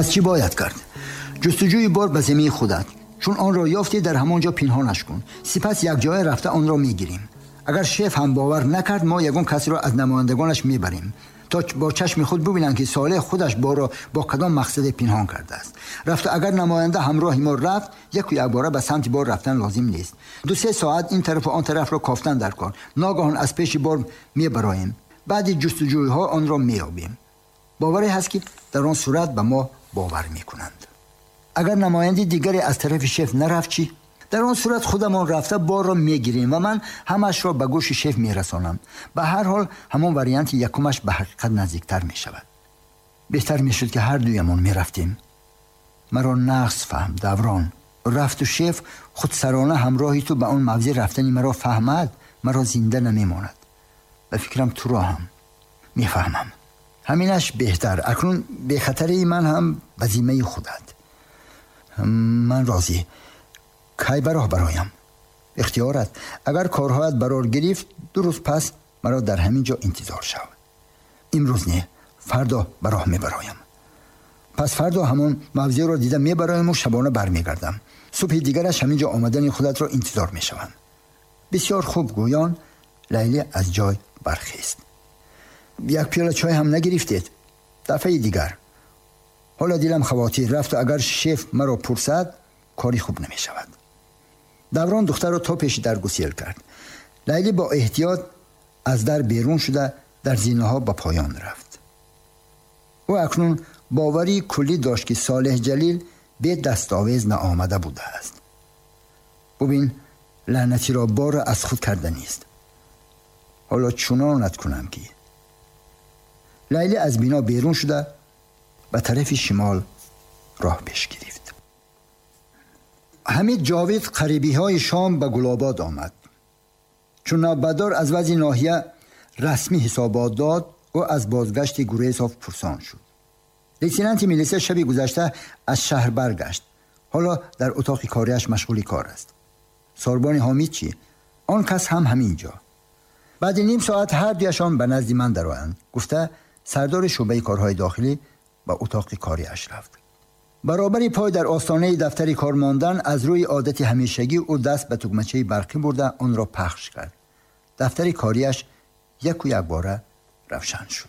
پس چی باید کرد؟ جستجوی بار به ذمه خودت، چون آن را یافتی در همانجا پنهانش کن. سپس یک جای رفته آن را میگیریم. اگر شف هم باور نکرد ما یگان کسی را از نمایندگانش میبریم تا با چشم خود ببینند که صالح خودش بار را با کدام مقصد پنهان کرده است. رفته اگر نماینده همراه ما رفت، یک باره به سمت بار رفتن لازم نیست. 2-3 ساعت این طرف و آن طرف را کافتن در کار. ناگهان از پیش بار میبراییم. بعد جستجوی ها آن را میابیم. باوری هست که در آن صورت به ما باور میکنند. اگر نماینده دیگری از طرف شف نرفت چی؟ در آن صورت خودمان رفته بار را میگیریم و من همش را به گوش شف میرسانم. به هر حال همون وریانت یکمش به حقیقت نزدیکتر میشود. بهتر میشد که هر دویمون میرفتیم. مرا نقص فهم دوران رفت و شف خود سرانه همراهی تو به اون موضع رفتنی مرا فهمد، مرا زنده نمیماند. به فکرم تو را هم میفهمم. همینش بهتر. اکنون به خطری من هم به ذمه خودت. من راضی. کی براه برایم؟ اختیارت. اگر کارهایت برار گرفت 2 روز پس مرا در همین جا انتظار شو. امروز نه، فردا براه میبرایم. پس فردا همون موضوع را دیده میبرایم و شبانه برمیگردم. صبح دیگرش همین جا آمدن خودت را انتظار میشوم. بسیار خوب گویان لیلی از جای برخیست. یک پیاله چای هم نگرفتید؟ دفعه دیگر. حالا دیلم خواطر رفت و اگر شف مرا پرسد کاری خوب نمی شود. دوران دختر را تا پیش در گسیل کرد. لیلی با احتیاط از در بیرون شده در زینه ها به پایان رفت. او اکنون باوری کلی داشت که صالح جلیل به دستاویز نآمده بوده است. ببین لعنتی را بار از خود کرده نیست. حالا چنانت کنم که لیلی از بینا بیرون شده به طرف شمال راه پیش گرفت. حمید جاوید قریبی های شام به گلاباد آمد. چون نوبتدار از وضع ناحیه رسمی حسابات داد و از بازگشت گوریزوف پرسان شد. لیتنانت میلیسه شبی گذشته از شهر برگشت. حالا در اتاق کاریش مشغول کار است. ساربان حامید چی؟ آن کس هم همینجا. بعد نیم ساعت هر دویشان به نزد من درآیند. گفته سردار شعبه کارهای داخلی به اتاق کاریش رفت. برابری پای در آستانه دفتر کار ماندن از روی عادت همیشگی او دست به تگمچه برقی برده آن را پخش کرد. دفتر کاریش یک باره روشن شد.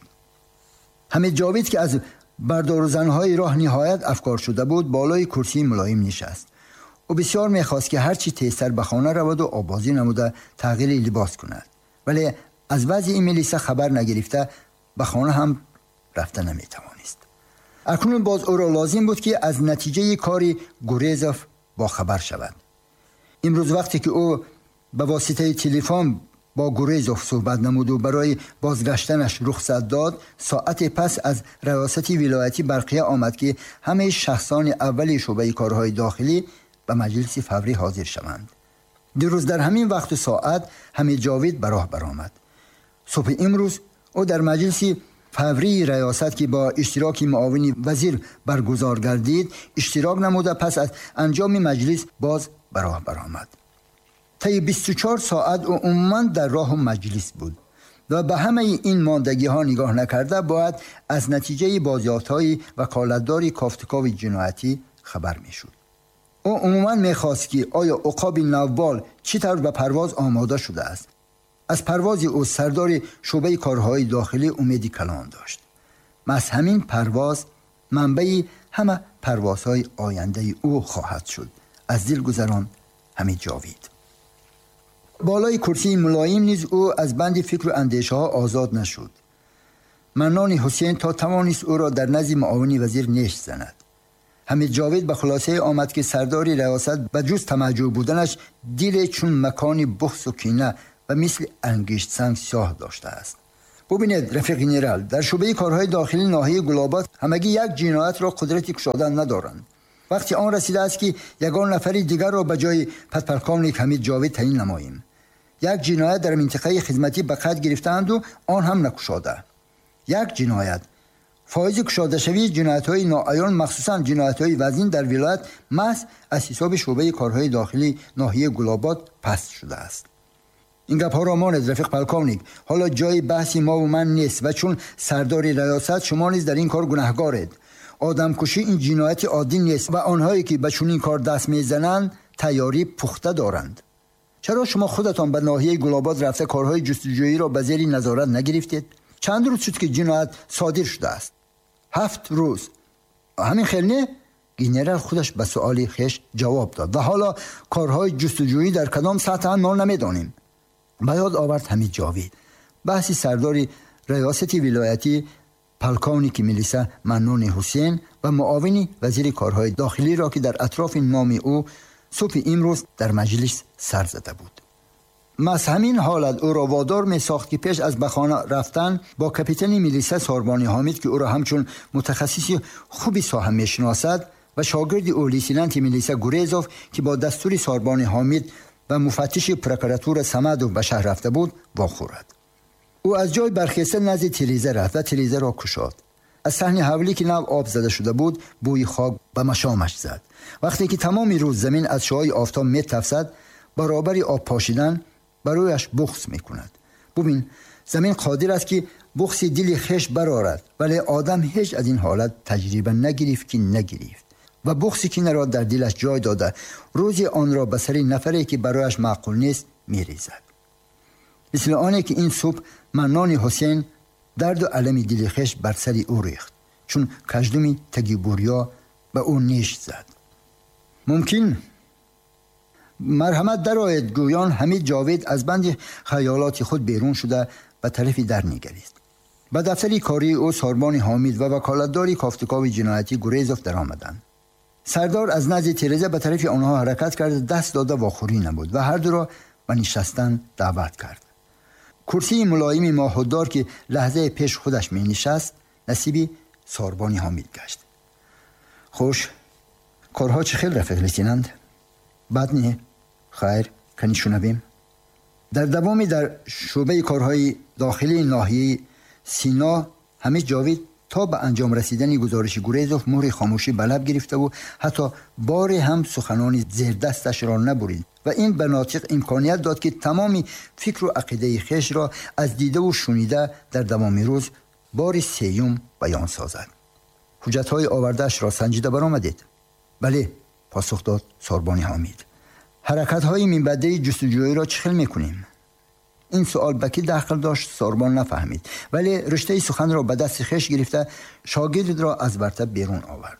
حمید جاوید که از بردار زنهای راه نهایت افکار شده بود بالای کرسی ملایم نشست. او بسیار میخواست که هرچی تیزتر به خانه رود و آبازی نموده تغییر لباس کند، ولی از وضع میلیسه خبر نگرفته به خانه هم رفته نمیتوانست. اکنون باز او را لازم بود که از نتیجه کاری گوریزوف با خبر شود. امروز وقتی که او به واسطه تلفن با گوریزوف صحبت نمود و برای بازگشتنش رخصت داد، ساعت پس از ریاست ولایتی برقیه آمد که همه شخصان اولی شعبه کارهای داخلی به مجلس فوری حاضر شوند. دیروز در همین وقت و ساعت حمید جاوید به راه برآمد. صبح امروز او در مجلس فوری ریاست که با اشتراک معاون وزیر برگزار گردید اشتراک نموده پس از انجام مجلس باز به راه برآمد. طی 24 ساعت او عموماً در راه مجلس بود و به همه این ماندگی ها نگاه نکرده باید از نتیجه بازیافت های وکالتدار کافتکاو جنایتی خبر می شد. او عموماً می خواست که آیا عقاب نوبال چطور به پرواز آماده شده است. از پرواز او سردار شعبه کارهای داخلی امیدی کلان داشت. از همین پرواز منبع همه پروازهای آینده او خواهد شد. از دل گذران حمید جاوید. بالای کرسی ملایم نیز او از بند فکر و اندیشه ها آزاد نشد. منان حسین تا توانست او را در نزد معاون وزیر نشت زند. حمید جاوید به خلاصه آمد که سردار ریاست به جز تمجع بودنش دل چون مکانی بخس و کینه و مثل انگشت سنگ سیاه داشته است. ببینید رفیق جنرال، در شعبه کارهای داخلی ناحیه گلاباد همگی یک جنایت را قدرت کشادن ندارند. وقتی آن رسیده است که یگان نفر دیگر را به جای پدپرکاملیک حمید جاوید تعیین نماییم. یک جنایت در منطقه خدمتی به قید گرفتند و آن هم نکشاده. یک جنایت فایز کشاده شوی جنایت‌های ناعیان مخصوصاً جنایت‌های وزین در ولایت محض از حساب شعبه کارهای داخلی ناحیه گلاباد پس شده است. این گپ‌ها را ماند رفیق پلکامنیک. حالا جای بحثی ما و من نیست و چون سردار ریاست شما نیز در این کار گناهگارید. آدمکشی این جنایت عادی نیست و آنهایی که به چنین کار دست میزنند تیاری پخته دارند. چرا شما خودتان به ناحیه گلاباد رفته کارهای جستجویی را به زیر نظارت نگرفتید؟ چند روز شد که جنایت صادر شده است؟ 7 روز. همین خیلی نه؟ گنرال خودش به سؤال خویش جواب داد. و حالا کارهای جستجویی در کدام سطح ما نمیدانیم. به یاد آورد حمید جاوید بحثی سردار ریاست ولایتی پلکونیک میلیسا منون حسین و معاون وزیر کارهای داخلی را که در اطراف نام او صبح امروز در مجلس سر زده بود. از همین حالت او را وادار می ساخت که پیش از به خانه رفتن با کاپیتان میلیسا ساربانی حامد که او را همچون متخصصی خوبی ساحه می شناسد و شاگرد او لیسینانت میلیسا گوریزوف که با دستور ساربانی حامد و مفتش پروکراتور سمدوف به شهر رفته بود واخورد. او از جای برخیسته نزد تریزه رفت و تریزه را کشاد. از صحن حولی که نو آب زده شده بود بوی خاک به مشامش زد. وقتی که تمام روز زمین از شعاع آفتاب می‌تفسد برابر آب پاشیدن برایش بغض می‌کند. ببین زمین قادر است که بغض دل خویش برآورد ولی آدم هیچ از این حالت تجربه نگرفت و بغضی که نرا در دلش جای داده روزی آن را به سر نفری که برایش معقول نیست می‌ریزد. مثل آنه که این صبح منان حسین درد و علم دل خویش بر سر او ریخت چون کژدمی تگیبوریا به او نیش زد. ممکن مرحمت درآید گویان حمید جاوید از بند خیالات خود بیرون شده به طرف در نگریست. به دفتر کاری او ساربان حامد و وکالتدار کافتکاو جنایتی گوریزوف در آمدند. سردار از نزد تریزه به طرف آنها حرکت کرد، دست داده واخوری نبود و هر دو را به نشستن دعوت کرد. کرسی ملایم ماهدار که لحظه پیش خودش می نشست نصیبی ساربانی حامد گشت. خوش کارها چه خیل رفیق لیتینند؟ بد نه؟ خیر کنی شنویم. در دوامی در شعبه کارهای داخلی ناحیه سینا حمید جاوید تا به انجام رسیدن گزارش گوریزوف مهر خاموشی به لب گرفته و حتی بار هم سخنانی زیر دستش را نبرید و این به ناطق امکانیت داد که تمامی فکر و عقیده خویش را از دیده و شنیده در دوام روز بار سیوم بیان سازد. حجت‌های آورده‌اش را سنجیده برآمدید؟ بله، پاسخ داد ساربانی حامد. حرکت‌های منبعده جستجویی را چخیل می‌کنیم؟ این سوال بکی داخل داشت ساربان نفهمید ولی رشته سخن را به دست خویش گرفته شاگرد را از برتب بیرون آورد.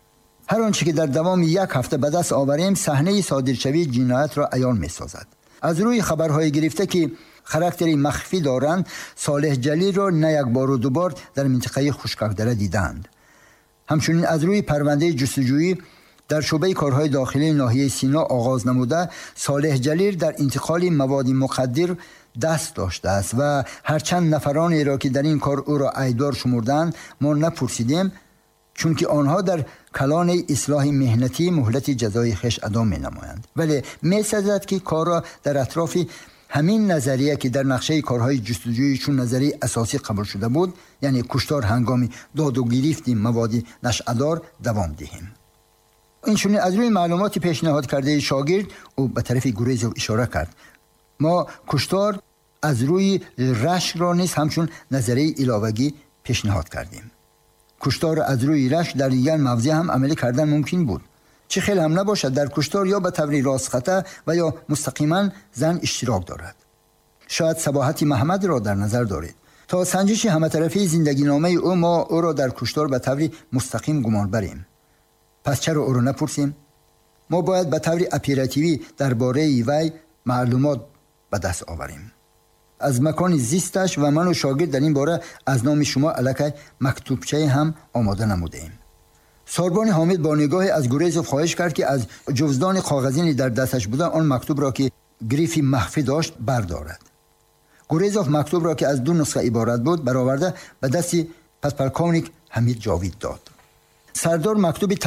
هر آنچه که در دوام 1 هفته به دست آوریم صحنه صادرشوی جنایت را عیان می‌سازد. از روی خبرهای گرفته که خاراکتری مخفی دارند صالح جلیل را نه یک بار و دو بار در منطقه خوشکاکدره دیدند. همچنین از روی پرونده جستجویی در شعبه کارهای داخلی ناحیه سینا آغاز نموده صالح جلیل در انتقال مواد مخدر دست داشته است و هرچند نفرانی را که در این کار او را عیبدار شمردند ما نپرسیدیم چون که آنها در کلان اصلاح مهنتی مهلت جزای خویش ادا می‌نمایند ولی می‌سزد که کار را در اطراف همین نظریه که در نقشه کارهای جستجویی چون نظریه اساسی قبول شده بود یعنی کشتار هنگام داد و گرفت مواد نشعه‌دار دوام دهیم. اینچنین از روی معلومات پیشنهاد کرده شاگرد او به طرف گوریزوف اشاره کرد. ما کشتار از روی رشک را نیز همچون نظریه علاوگی پیشنهاد کردیم. کشتار از روی رشک در دیگر موضع هم عملی کردن ممکن بود. چه خیلی هم نباشد در کشتار یا به طور راستخطا و یا مستقیما زن اشتراک دارد. شاید صباحت محمد را در نظر دارید. تا سنجش همه طرفی زندگی نامه او ما او را در کشتار به طور مستقیم گمان بریم. پس چرا او را نپرسیم؟ ما باید به طور اپراتیوی درباره وی معلومات به دست آوریم. از مکان زیستش و من و شاگرد در این باره از نام شما الکی مکتوبچه هم آماده نموده ایم. ساربان حامد با نگاه از گوریزوف خواهش کرد که از جوزدان کاغذی در دستش بوده آن مکتوب را که گریفی مخفی داشت بردارد. گوریزوف مکتوب را که از 2 نسخه عبارت بود برآورده به دست پلکونیک حمید جاوید داد. سردار مکتوب